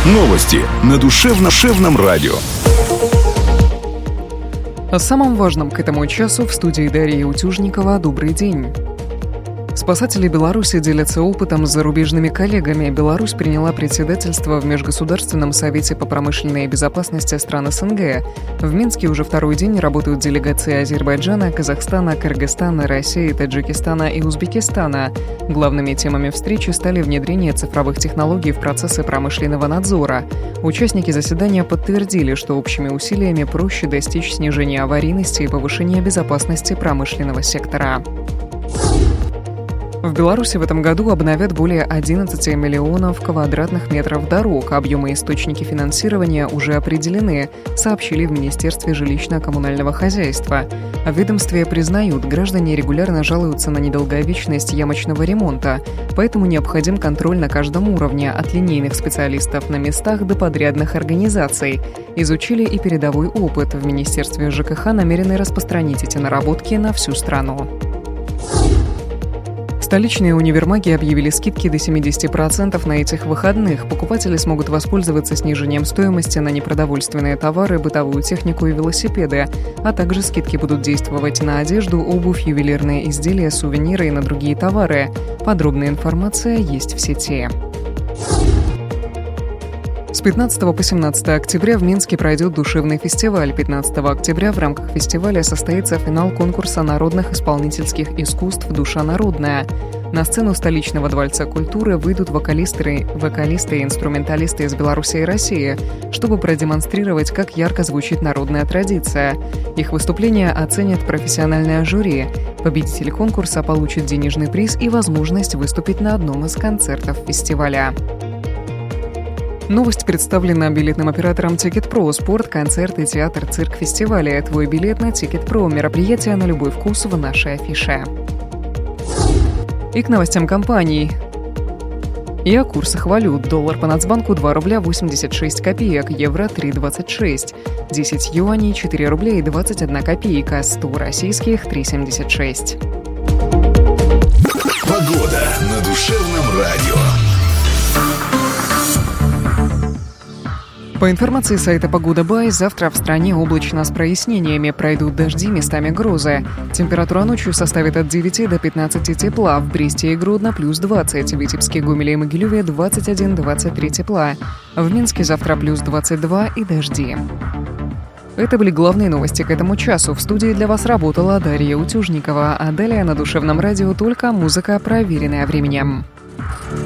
Новости на душевно-шевном радио. О самом важном к этому часу в студии Дарьи Утюжникова. Добрый день. Спасатели Беларуси делятся опытом с зарубежными коллегами. Беларусь приняла председательство в Межгосударственном совете по промышленной безопасности стран СНГ. В Минске уже второй день работают делегации Азербайджана, Казахстана, Кыргызстана, России, Таджикистана и Узбекистана. Главными темами встречи стали внедрение цифровых технологий в процессы промышленного надзора. Участники заседания подтвердили, что общими усилиями проще достичь снижения аварийности и повышения безопасности промышленного сектора. В Беларуси в этом году обновят более 11 миллионов квадратных метров дорог. Объемы и источники финансирования уже определены, сообщили в Министерстве жилищно-коммунального хозяйства. В ведомстве признают, граждане регулярно жалуются на недолговечность ямочного ремонта, поэтому необходим контроль на каждом уровне, от линейных специалистов на местах до подрядных организаций. Изучили и передовой опыт. В Министерстве ЖКХ намерены распространить эти наработки на всю страну. Столичные универмаги объявили скидки до 70% на этих выходных. Покупатели смогут воспользоваться снижением стоимости на непродовольственные товары, бытовую технику и велосипеды, а также скидки будут действовать на одежду, обувь, ювелирные изделия, сувениры и на другие товары. Подробная информация есть в сети. С 15 по 17 октября в Минске пройдет душевный фестиваль. 15 октября в рамках фестиваля состоится финал конкурса народных исполнительских искусств «Душа народная». На сцену столичного Дворца культуры выйдут вокалисты и инструменталисты из Беларуси и России, чтобы продемонстрировать, как ярко звучит народная традиция. Их выступления оценят профессиональное жюри. Победитель конкурса получит денежный приз и возможность выступить на одном из концертов фестиваля. Новость представлена билетным оператором Ticket.Pro. Спорт, концерты, театр, цирк, фестивали. Твой билет на Ticket.Pro. Мероприятие на любой вкус в нашей афише. И к новостям компаний. И о курсах валют. Доллар по Нацбанку 2 рубля 86 копеек, евро 3,26. 10 юаней 4 рубля и 21 копейка, 100 российских 3,76. Погода на душевном радио. По информации сайта «Погода.бай», завтра в стране облачно с прояснениями, пройдут дожди, местами грозы. Температура ночью составит от 9 до 15 тепла, в Бресте и Гродно плюс 20, в Витебске, Гомеле и Могилеве 21-23 тепла. В Минске завтра плюс 22 и дожди. Это были главные новости к этому часу. В студии для вас работала Дарья Утюжникова, а далее на душевном радио только музыка, проверенная временем.